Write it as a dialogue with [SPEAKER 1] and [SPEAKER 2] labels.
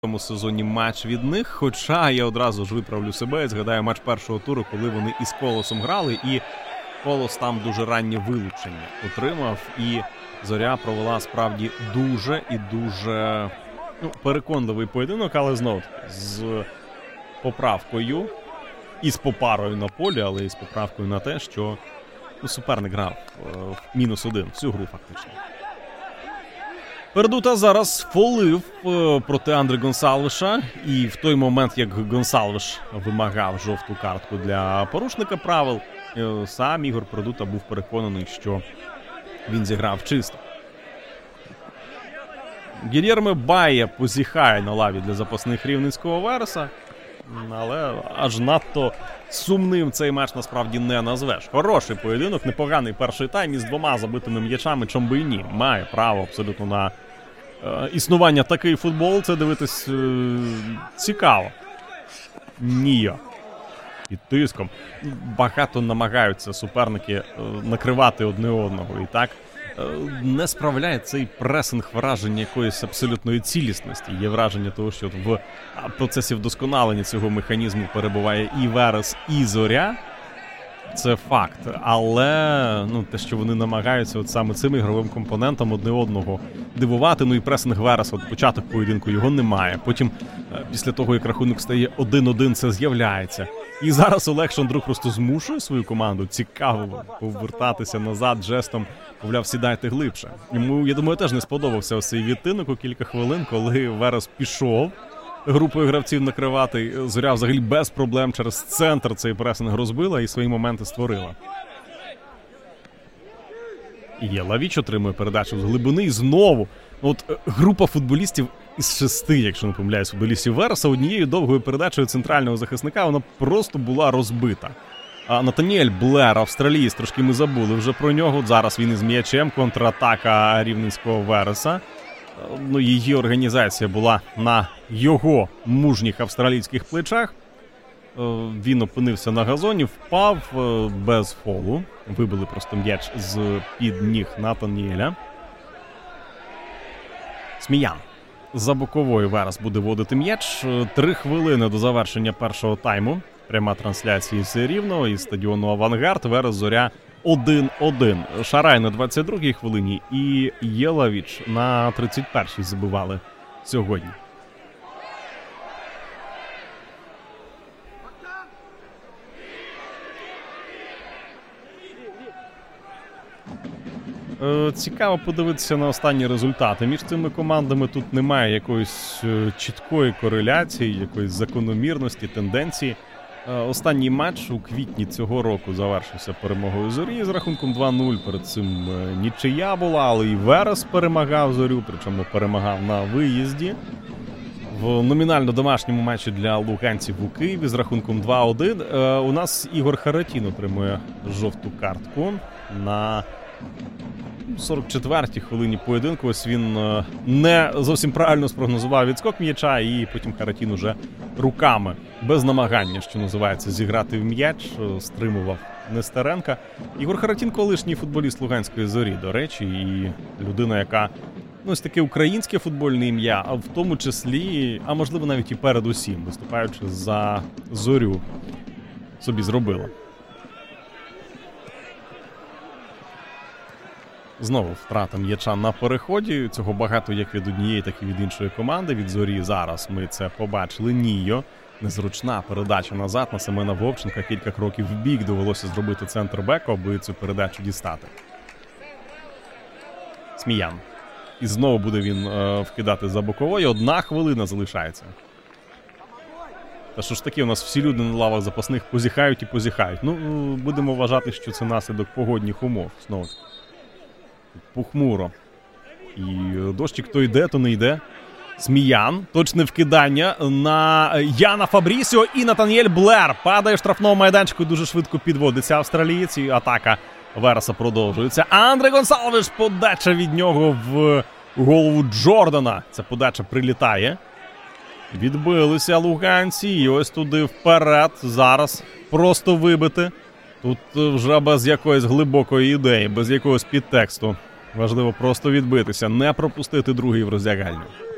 [SPEAKER 1] цьому сезоні матч від них, хоча я одразу ж виправлю себе і згадаю матч першого туру, коли вони із Колосом грали, і Колос там дуже раннє вилучення отримав, і Зоря провела справді дуже переконливий поєдинок, але знову з поправкою, і з попарою на полі, але і з поправкою на те, що суперник грав в -1 всю гру фактично. Пердута зараз фолив проти Андре Гонсалвеша, і в той момент, як Гонсалвеш вимагав жовту картку для порушника правил, сам Ігор Пердута був переконаний, що він зіграв чисто. Гільєрме Байя позіхає на лаві для запасних Рівненського Вереса, але аж надто сумним цей матч насправді не назвеш. Хороший поєдинок, непоганий перший тайм із 2 забитими м'ячами. Чомбийні має право абсолютно на існування. Такий футбол, це дивитись цікаво. Ніяк. Під тиском. Багато намагаються суперники накривати одне одного. І так не справляє цей пресинг враження якоїсь абсолютної цілісності. Є враження того, що в процесі вдосконалення цього механізму перебуває і Верес, і Зоря. Це факт. Але те, що вони намагаються от саме цим ігровим компонентом одне одного дивувати. І пресинг Вереса, от початок поєдинку, його немає. Потім, після того, як рахунок стає 1-1, це з'являється. І зараз Олег Шандрук просто змушує свою команду цікаво повертатися назад жестом, мовляв, сідайте глибше. Йому, я думаю, теж не сподобався ось цей відтинок у кілька хвилин, коли Верес пішов групою гравців накривати. Зоря взагалі без проблем через центр цей пресинг розбила і свої моменти створила. Єлавіч отримує передачу з глибини і знову. Група футболістів із 6, якщо не помиляюсь, футболістів Вереса, однією довгою передачею центрального захисника вона просто була розбита. А Натаніель Блер, австралієць, трошки ми забули вже про нього. Зараз він із м'ячем, контратака Рівненського Вереса. Її організація була на його мужніх австралійських плечах. Він опинився на газоні, впав без фолу. Вибили просто м'яч з-під ніг Натаніеля. Сміян. За боковою Верес буде водити м'яч. 3 хвилини до завершення першого тайму. Пряма трансляція з Рівного із стадіону Авангард. Верес Зоря 1-1. Шарай на 22-й хвилині і Єлавіч на 31-й забивали сьогодні. Цікаво подивитися на останні результати. Між цими командами тут немає якоїсь чіткої кореляції, якоїсь закономірності, тенденції. Останній матч у квітні цього року завершився перемогою Зорі з рахунком 2-0. Перед цим нічия була, але і Верес перемагав Зорю, причому перемагав на виїзді. В номінально домашньому матчі для луганців у Києві з рахунком 2-1 у нас Ігор Харатін отримує жовту картку на 44-й хвилині поєдинку. Ось він не зовсім правильно спрогнозував відскок м'яча, і потім Харатін уже руками, без намагання, що називається, зіграти в м'яч, стримував Нестеренка. Ігор Харатін – колишній футболіст Луганської Зорі, до речі, і людина, яка ось таке українське футбольне ім'я, а в тому числі, а можливо навіть і передусім, виступаючи за Зорю, собі зробила. Знову втрата м'яча на переході. Цього багато як від однієї, так і від іншої команди. Від Зорі зараз ми це побачили. Нійо. Незручна передача назад на Семена Вовченка. Кілька кроків в бік довелося зробити центр-беку, аби цю передачу дістати. Сміян. І знову буде він вкидати за боковою. 1 хвилина залишається. Та що ж таки, у нас всі люди на лавах запасних позіхають і позіхають. Будемо вважати, що це наслідок погодних умов. Знову похмуро. І дощик то йде, то не йде. Сміян. Точне вкидання на Яна Фабрісіо. І Натаніель Блер падає в штрафному майданчику. Дуже швидко підводиться австралієць. І атака Вереса продовжується. Андре Гонсалвеш. Подача від нього в голову Джордана. Ця подача прилітає. Відбилися луганці. І ось туди вперед. Зараз просто вибити. Тут вже без якоїсь глибокої ідеї, без якогось підтексту. Важливо просто відбитися, не пропустити другий в роздягальню.